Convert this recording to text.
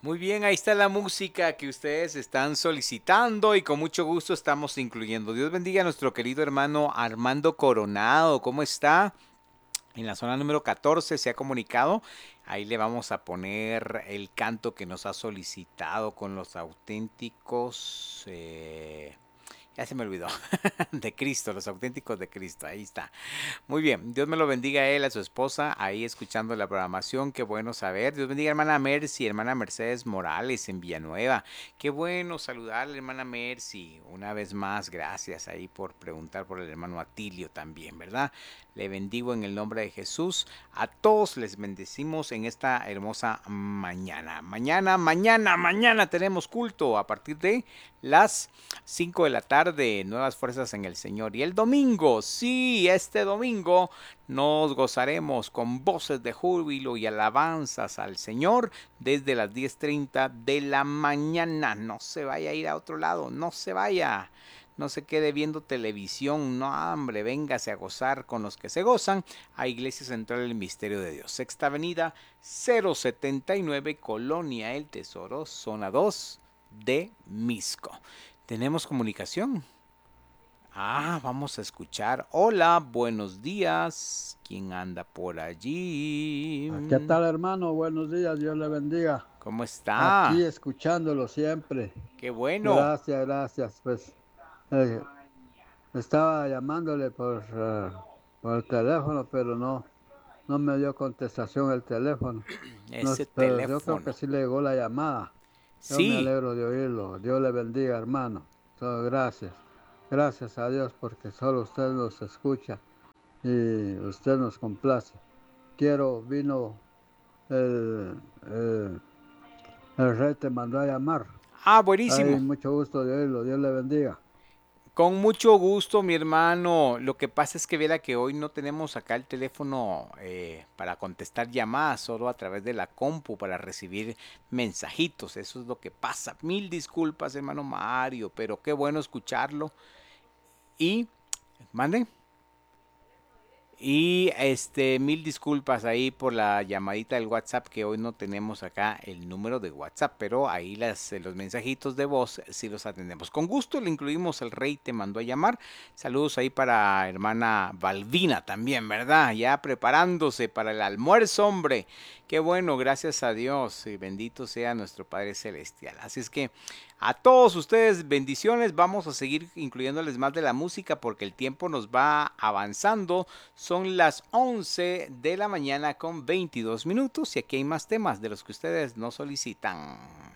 Muy bien, ahí está la música que ustedes están solicitando y con mucho gusto estamos incluyendo. Dios bendiga a nuestro querido hermano Armando Coronado. ¿Cómo está? En la zona número 14 se ha comunicado. Ahí le vamos a poner el canto que nos ha solicitado con los auténticos. Ya se me olvidó. De Cristo, los auténticos de Cristo. Ahí está. Muy bien, Dios me lo bendiga a él, a su esposa, ahí escuchando la programación, qué bueno saber. Dios bendiga a hermana Mercy, hermana Mercedes Morales en Villanueva. Qué bueno saludarle, hermana Mercy. Una vez más, gracias ahí por preguntar por el hermano Atilio también, ¿verdad? Le bendigo en el nombre de Jesús. A todos les bendecimos en esta hermosa mañana. Mañana tenemos culto a partir de las 5 de la tarde, nuevas fuerzas en el Señor. Y el domingo, sí, este domingo nos gozaremos con voces de júbilo y alabanzas al Señor desde las 10:30 de la mañana. No se vaya a ir a otro lado, no se vaya. No se quede viendo televisión, no, hombre, véngase a gozar con los que se gozan a Iglesia Central del Misterio de Dios. Sexta Avenida 079, Colonia El Tesoro, zona 2 de Misco. Tenemos comunicación. Vamos a escuchar. Hola, buenos días. ¿Quién anda por allí? ¿Qué tal, hermano? Buenos días, Dios le bendiga. ¿Cómo Aquí está? escuchándolo siempre. Qué bueno. Gracias, gracias. Pues eh, estaba llamándole por el teléfono, pero no me dio contestación el teléfono. No, Ese pero yo creo que teléfono. sí le llegó la llamada. Yo me Sí, alegro de oírlo. Dios le bendiga, hermano. Gracias. Gracias a Dios porque solo usted nos escucha y usted nos complace. Vino el, el rey te mandó a llamar. Hay buenísimo. mucho gusto de oírlo. Dios le bendiga. Con mucho gusto, mi hermano. Lo que pasa es que viera que hoy no tenemos acá el teléfono para contestar llamadas, solo a través de la compu para recibir mensajitos. Eso es lo que pasa. Mil disculpas, hermano Mario, pero qué bueno escucharlo. Y, mande. Y mil disculpas ahí por la llamadita del WhatsApp que hoy no tenemos acá el número de WhatsApp, pero ahí los mensajitos de voz sí los atendemos. Con gusto le incluimos el rey te mandó a llamar. Saludos ahí para hermana Balvina también, ¿verdad? Ya preparándose para el almuerzo, hombre. Qué bueno, gracias a Dios y bendito sea nuestro Padre Celestial. Así es que a todos ustedes bendiciones. Vamos a seguir incluyéndoles más de la música porque el tiempo nos va avanzando. Son las 11 de la mañana con 22 minutos y aquí hay más temas de los que ustedes nos solicitan.